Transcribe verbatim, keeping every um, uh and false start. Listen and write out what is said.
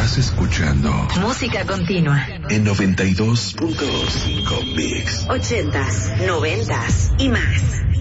Estás escuchando Música Continua en noventa y dos punto cinco Mix. Ochentas, noventas y más.